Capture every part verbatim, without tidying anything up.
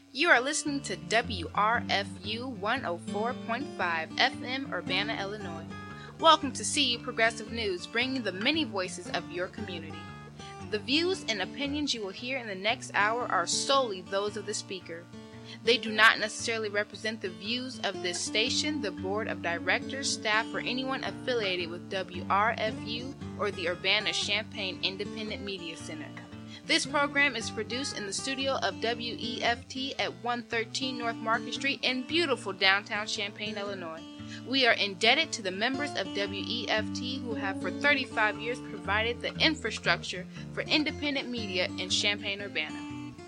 You are listening to W R F U one oh four point five F M Urbana, Illinois. Welcome to C U Progressive News, bringing the many voices of your community. The views and opinions you will hear in the next hour are solely those of the speaker. They do not necessarily represent the views of this station, the board of directors, staff, or anyone affiliated with W R F U or the Urbana-Champaign Independent Media Center. This program is produced in the studio of W E F T at one thirteen North Market Street in beautiful downtown Champaign, Illinois. We are indebted to the members of W E F T who have for thirty-five years provided the infrastructure for independent media in Champaign-Urbana.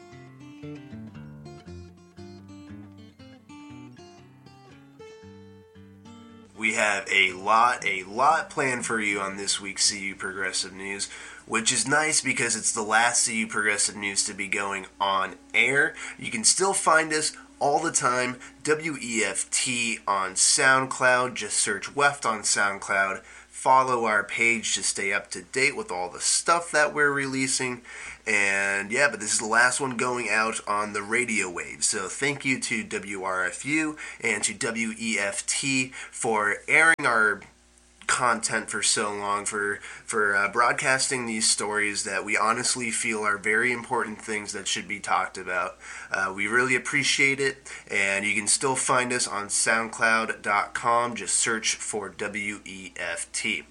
We have a lot, a lot planned for you on this week's C U Progressive News, which is nice because it's the last C U Progressive News to be going on air. You can still find us all the time, W E F T on SoundCloud. Just search W E F T on SoundCloud. Follow our page to stay up to date with all the stuff that we're releasing. And yeah, but this is the last one going out on the radio waves. So thank you to W R F U and to W E F T for airing our content for so long, for for uh, broadcasting these stories that we honestly feel are very important things that should be talked about. Uh, we really appreciate it, and you can still find us on SoundCloud dot com. Just search for W E F T.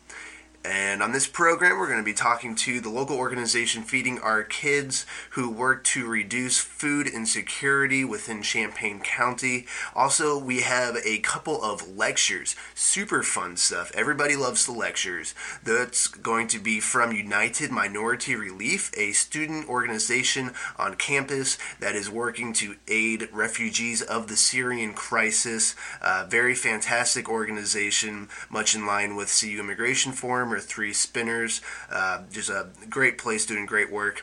And on this program, we're going to be talking to the local organization Feeding Our Kids, who work to reduce food insecurity within Champaign County. Also, we have a couple of lectures, super fun stuff. Everybody loves the lectures. That's going to be from United Minority Relief, a student organization on campus that is working to aid refugees of the Syrian crisis. Uh, very fantastic organization, much in line with C U Immigration Forum or Three Spinners. Uh, just a great place doing great work.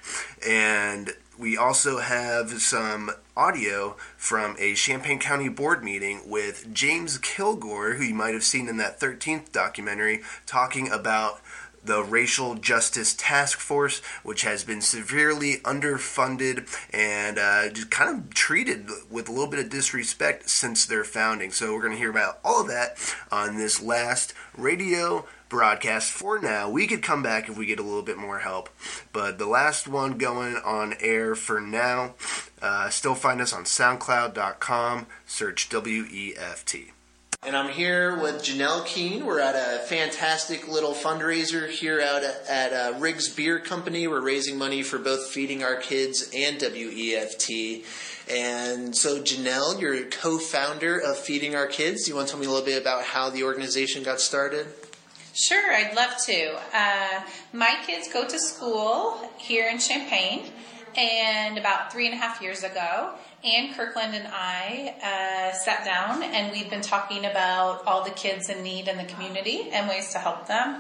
And we also have some audio from a Champaign County board meeting with James Kilgore, who you might have seen in that thirteenth documentary, talking about the Racial Justice Task Force, which has been severely underfunded and uh, just kind of treated with a little bit of disrespect since their founding. So we're going to hear about all of that on this last radio broadcast. For now, we could come back if we get a little bit more help, but the last one going on air for now. Uh, still find us on SoundCloud dot com. Search W E F T. And I'm here with Janelle Keene. We're at a fantastic little fundraiser here out at, at uh, Riggs Beer Company. We're raising money for both Feeding Our Kids and W E F T. And so, Janelle, you're a co-founder of Feeding Our Kids. Do you want to tell me a little bit about how the organization got started? Sure, I'd love to. Uh, my kids go to school here in Champaign, and about three and a half years ago, Ann Kirkland and I uh, sat down, and we've been talking about all the kids in need in the community and ways to help them.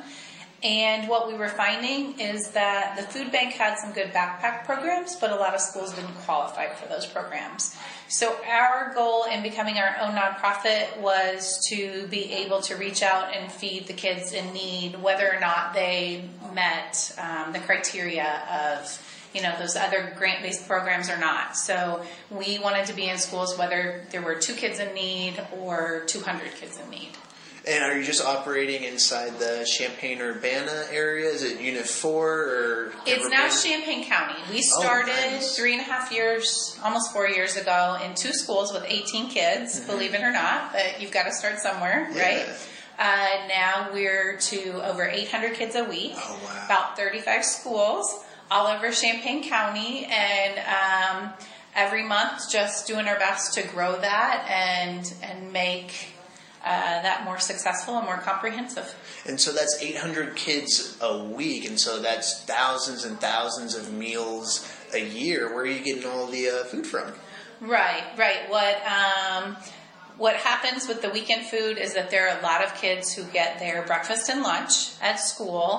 And what we were finding is that the food bank had some good backpack programs, but a lot of schools didn't qualify for those programs. So our goal in becoming our own nonprofit was to be able to reach out and feed the kids in need, whether or not they met um, the criteria of, you know, those other grant-based programs or not. So we wanted to be in schools whether there were two kids in need or two hundred kids in need. And are you just operating inside the Champaign-Urbana area? Is it Unit four or? It's now Champaign County. We started oh, nice. three and a half years, almost four years ago, in two schools with eighteen kids, mm-hmm. believe it or not, but you've got to start somewhere, yeah. right? Uh, now we're to over eight hundred kids a week, oh, wow. about thirty-five schools all over Champaign County, and um, every month just doing our best to grow that and and make Uh, that more successful and more comprehensive. And so that's eight hundred kids a week, and so that's thousands and thousands of meals a year. Where are you getting all the uh, food from? Right, right. What um, what happens with the weekend food is that there are a lot of kids who get their breakfast and lunch at school,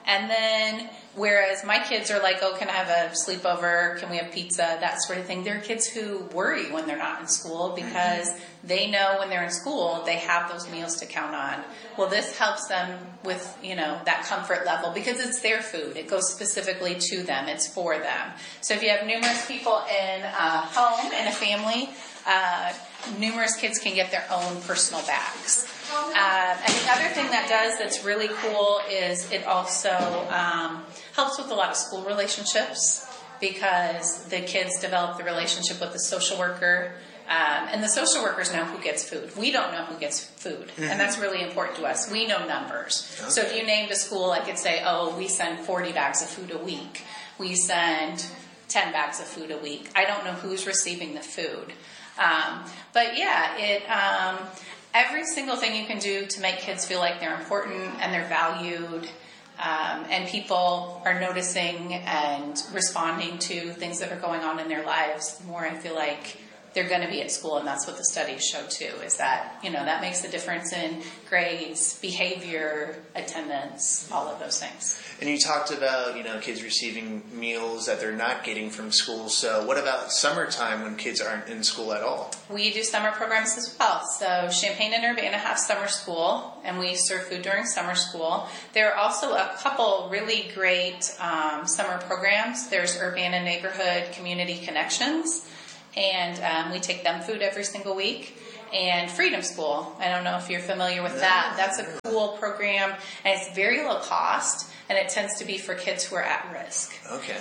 And then, whereas my kids are like, oh, can I have a sleepover? Can we have pizza? That sort of thing. There are kids who worry when they're not in school because mm-hmm. they know when they're in school, they have those meals to count on. Well, this helps them with, you know, that comfort level because it's their food. It goes specifically to them. It's for them. So if you have numerous people in a home, in a family, uh, numerous kids can get their own personal bags. Um, and the other thing that does that's really cool is it also um, helps with a lot of school relationships because the kids develop the relationship with the social worker. Um, and the social workers know who gets food. We don't know who gets food. Mm-hmm. And that's really important to us. We know numbers. Okay. So if you named a school, I could say, oh, we send forty bags of food a week. We send ten bags of food a week. I don't know who's receiving the food. Um, but yeah, it... Um, Every single thing you can do to make kids feel like they're important and they're valued, um, and people are noticing and responding to things that are going on in their lives, the more I feel like they're going to be at school. And that's what the studies show too, is that, you know, that makes a difference in grades, behavior, attendance, all of those things. And you talked about, you know, kids receiving meals that they're not getting from school. So what about summertime when kids aren't in school at all? We do summer programs as well. So Champaign and Urbana have summer school, and we serve food during summer school. There are also a couple really great um, summer programs. There's Urbana Neighborhood Community Connections, and um, we take them food every single week. And Freedom School, I don't know if you're familiar with that. That's a cool program, and it's very low cost, and it tends to be for kids who are at risk. Okay.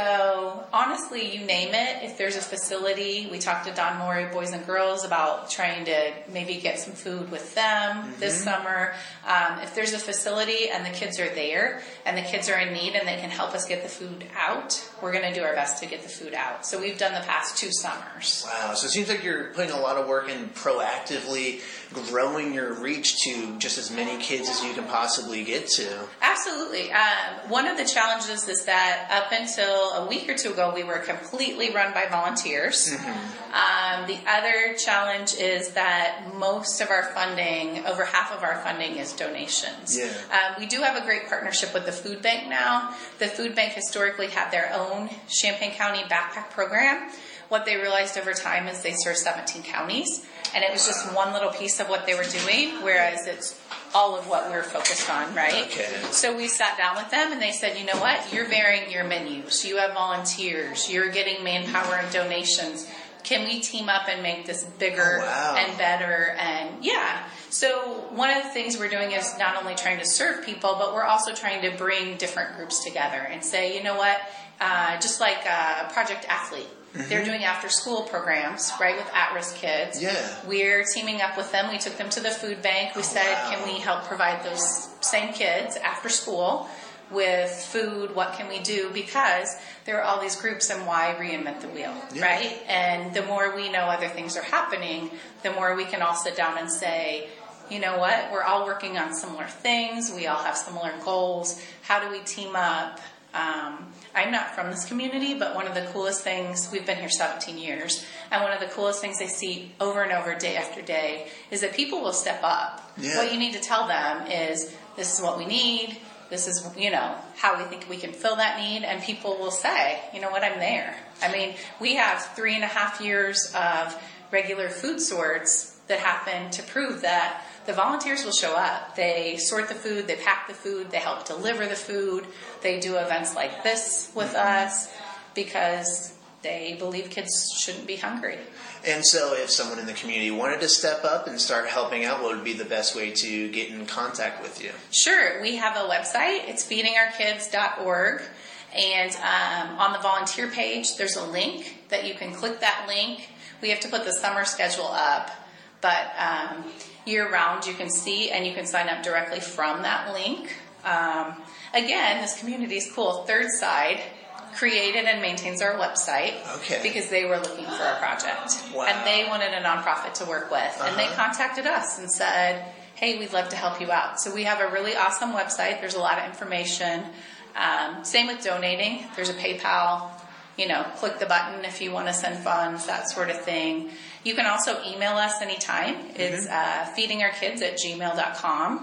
So, honestly, you name it. If there's a facility, we talked to Don Mori Boys and Girls about trying to maybe get some food with them mm-hmm. this summer. Um, if there's a facility and the kids are there, and the kids are in need and they can help us get the food out, we're going to do our best to get the food out. So we've done the past two summers. Wow. So it seems like you're putting a lot of work in proactively growing your reach to just as many kids as you can possibly get to. Absolutely. Um, one of the challenges is that up until a week or two ago, we were completely run by volunteers. Mm-hmm. Um, the other challenge is that most of our funding, over half of our funding, is donations. Yeah. Um, we do have a great partnership with the food bank now. The food bank historically had their own Champaign County backpack program. What they realized over time is they serve seventeen counties, and it was just one little piece of what they were doing, whereas it's all of what we're focused on, right? Okay. So we sat down with them and they said, you know what, you're varying your menus, you have volunteers, you're getting manpower and donations. Can we team up and make this bigger oh, wow. and better? And yeah. So one of the things we're doing is not only trying to serve people, but we're also trying to bring different groups together and say, you know what, uh, just like uh, Project Athlete. Mm-hmm. They're doing after-school programs, right, with at-risk kids. Yeah. We're teaming up with them. We took them to the food bank. We oh, said, wow. can we help provide those same kids after school with food? What can we do? Because there are all these groups, and why reinvent the wheel, yeah. right? And the more we know other things are happening, the more we can all sit down and say, you know what, we're all working on similar things. We all have similar goals. How do we team up? Um, I'm not from this community, but one of the coolest things, we've been here seventeen years, and one of the coolest things I see over and over day after day is that people will step up. Yeah. What you need to tell them is, this is what we need, this is, you know, how we think we can fill that need, and people will say, you know what, I'm there. I mean, we have three and a half years of regular food sorts that happen to prove that the volunteers will show up. They sort the food, they pack the food, they help deliver the food. They do events like this with us because they believe kids shouldn't be hungry. And so if someone in the community wanted to step up and start helping out, what would be the best way to get in contact with you? Sure. We have a website. It's feeding our kids dot org. And um, on the volunteer page, there's a link that you can click that link. We have to put the summer schedule up. But um, year-round, you can see and you can sign up directly from that link. Um, again, this community is cool. Third Side created and maintains our website okay. because they were looking for a project. Wow. And they wanted a nonprofit to work with. Uh-huh. And they contacted us and said, hey, we'd love to help you out. So we have a really awesome website. There's a lot of information. Um, same with donating. There's a PayPal. You know, click the button if you want to send funds, that sort of thing. You can also email us anytime. It's uh, feeding our kids at gmail dot com.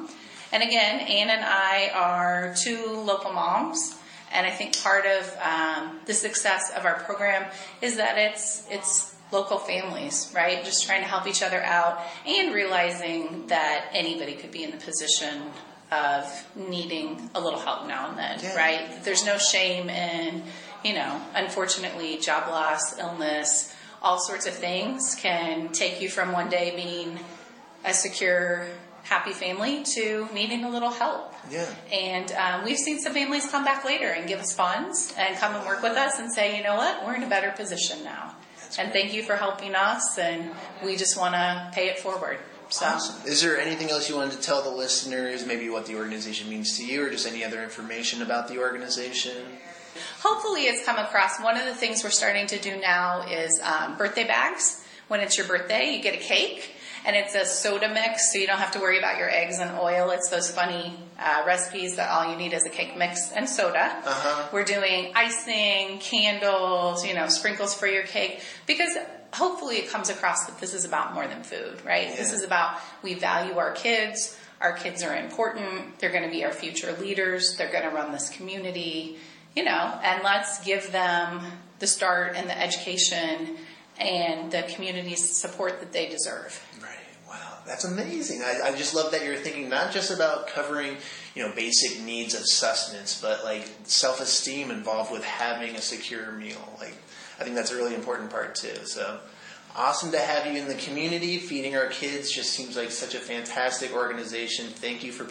And again, Ann and I are two local moms. And I think part of um, the success of our program is that it's it's local families, right? Just trying to help each other out and realizing that anybody could be in the position of needing a little help now and then, yeah. right? There's no shame in, you know, unfortunately, job loss, illness, all sorts of things can take you from one day being a secure, happy family to needing a little help. Yeah. And um, we've seen some families come back later and give us funds and come and work with us and say, you know what, we're in a better position now. That's and great. thank you for helping us, and we just want to pay it forward. So. Awesome. Is there anything else you wanted to tell the listeners, maybe what the organization means to you, or just any other information about the organization? Hopefully it's come across. One of the things we're starting to do now is um, birthday bags. When it's your birthday, you get a cake. And it's a soda mix, so you don't have to worry about your eggs and oil. It's those funny uh, recipes that all you need is a cake mix and soda. Uh-huh. We're doing icing, candles, you know, sprinkles for your cake. Because hopefully it comes across that this is about more than food, right? Yeah. This is about, we value our kids. Our kids are important. They're going to be our future leaders. They're going to run this community, you know, and let's give them the start and the education and the community support that they deserve. Right. Wow. That's amazing. I, I just love that you're thinking not just about covering, you know, basic needs of sustenance, but like self-esteem involved with having a secure meal. Like, I think that's a really important part too. So awesome to have you in the community. Feeding Our Kids just seems like such a fantastic organization. Thank you for